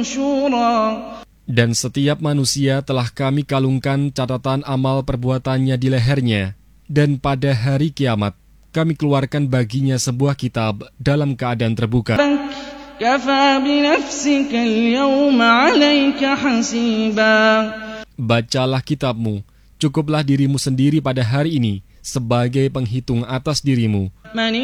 نشورا. Dan setiap manusia telah kami kalungkan catatan amal perbuatannya di lehernya, dan pada hari kiamat kami keluarkan baginya sebuah kitab dalam keadaan terbuka. كفى بنفسك اليوم عليك حسيبا. Bacalah kitabmu, cukuplah dirimu sendiri pada hari ini sebagai penghitung atas dirimu.